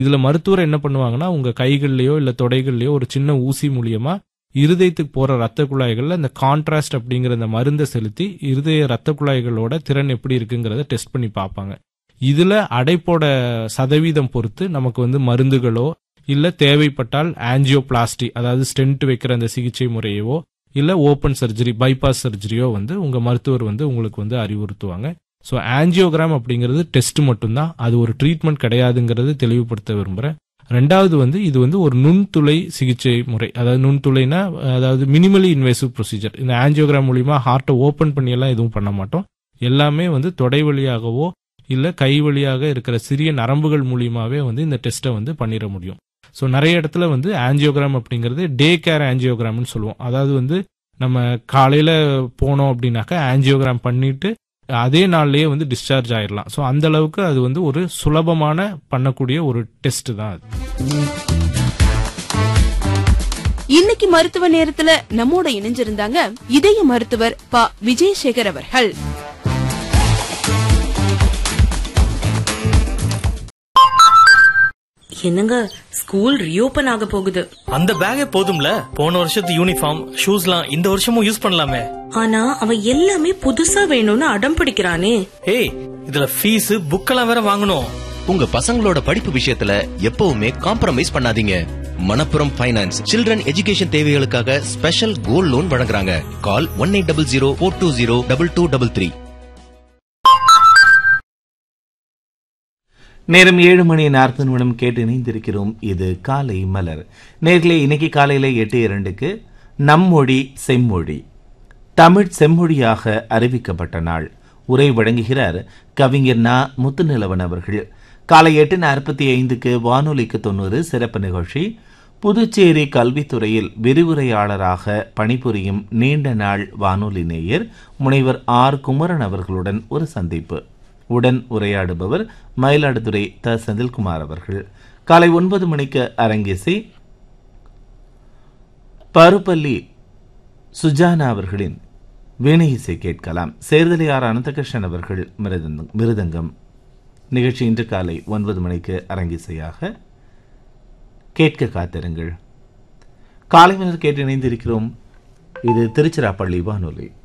இதுல மருத்துவர் என்ன பண்ணுவாங்கன்னா உங்க கைகள்லயோ இல்ல தொடைகள்லயோ ஒரு சின்ன ஊசி மூலியமா இருதயத்துக்கு போற ரத்த குழாய்கள்ல இந்த கான்ட்ராஸ்ட் அப்படிங்கிற இந்த மருந்தை செலுத்தி இருதய ரத்த குழாய்களோட திறன் எப்படி இருக்குங்கிறத டெஸ்ட் பண்ணி பார்ப்பாங்க. இதுல அடைப்போட சதவீதம் பொறுத்து நமக்கு மருந்துகளோ இல்ல தேவைப்பட்டால் ஆஞ்சியோபிளாஸ்டி அதாவது ஸ்டென்ட் வைக்கிற அந்த சிகிச்சை முறையவோ இல்ல ஓபன் சர்ஜரி பைபாஸ் சர்ஜரியோ உங்க மருத்துவர் உங்களுக்கு அறிவுறுத்துவாங்க. ஸோ ஆஞ்சியோகிராம் அப்படிங்கிறது டெஸ்ட் மட்டும்தான், அது ஒரு ட்ரீட்மெண்ட் கிடையாதுங்கிறது தெளிவுபடுத்த விரும்புறேன். ரெண்டாவது இது ஒரு நுண்துளை சிகிச்சை முறை. அதாவது நுண்துளைனா அதாவது மினிமலி இன்வேசிவ் ப்ரொசீஜர். இந்த ஆஞ்சியோகிராம் மூலியமா ஹார்ட்டை ஓபன் பண்ணி எல்லாம் எதுவும் பண்ண மாட்டோம். எல்லாமே தொடை வழியாகவோ இல்ல கை வழியாக இருக்கிற சிறிய நரம்புகள் மூலியமாவே இந்த டெஸ்ட்டை பண்ணிட முடியும். ஸோ நிறைய இடத்துல ஆஞ்சியோகிராம் அப்படிங்கிறது டே கேர் ஆஞ்சியோகிராம்னு சொல்லுவோம். அதாவது நம்ம காலையில போனோம் அப்படின்னாக்கா ஆஞ்சியோகிராம் பண்ணிட்டு அதே நாள்லயே டிஸ்சார்ஜ் ஆயிடலாம். ஸோ அந்த அளவுக்கு அது ஒரு சுலபமான பண்ணக்கூடிய ஒரு டெஸ்ட் தான் அது. இன்னைக்கு மருத்துவ நேரத்துல நம்மோட இணைஞ்சிருந்தாங்க இதய மருத்துவர் ப. விஜயசேகர் அவர்கள். என்னங்க ஸ்கூல் ரீஓபன் ஆக போகுது. அந்த பேக்கே போதும்ல, போன வருஷத்து யூனிஃபார்ம் ஷூஸ்லாம் இந்த வருஷமும் யூஸ் பண்ணலாமே. ஆனா அவன் எல்லாமே புதுசா வேணும்னு அடம் பிடிக்கிறானே. ஏய், இதுல ஃபீஸ் புக்கெல்லாம் வேற வாங்கணும். உங்க பசங்களோட படிப்பு விஷயத்துல எப்பவுமே காம்ப்ரமைஸ் பண்ணாதீங்க. மணப்புரம் ஃபைனான்ஸ் சில்ட்ரன் எஜுகேஷன் தேவைகளுக்காக ஸ்பெஷல் கோல்ட் லோன் வழங்குறாங்க. கால் 1800-420-2233. நேரம் 7:40 கேட்டு இணைந்திருக்கிறோம். இது காலை மலர். நேர்களே, இன்னைக்கு காலையில 8:02 நம்மொழி செம்மொழி தமிழ் செம்மொழியாக அறிவிக்கப்பட்ட நாள். உரை வழங்குகிறார் கவிஞர் நா. முத்துநிலவன் அவர்கள். காலை 8:45 வானொலிக்கு 90 சிறப்பு நிகழ்ச்சி. புதுச்சேரி கல்வித்துறையில் விரிவுரையாளராக பணிபுரியும் நீண்ட நாள் வானொலி நேயர் முனைவர் ஆர். குமரன் அவர்களுடன் ஒரு சந்திப்பு. உடன் உரையாடுபவர் மயிலாடுதுறை த. செந்தில்குமார் அவர்கள். காலை 9 மணிக்கு அரங்கிசை. பருப்பள்ளி சுஜானா அவர்களின் வீணை இசை கேட்கலாம். சேர்தலையார் அனந்தகிருஷ்ணன் அவர்கள் மிருதங்கம். நிகழ்ச்சி இன்று காலை 9 மணிக்கு அரங்கிசையாக கேட்க காத்திருங்கள். காலை மலர் கேட்டு இணைந்திருக்கிறோம். இது திருச்சிராப்பள்ளி வானொலி.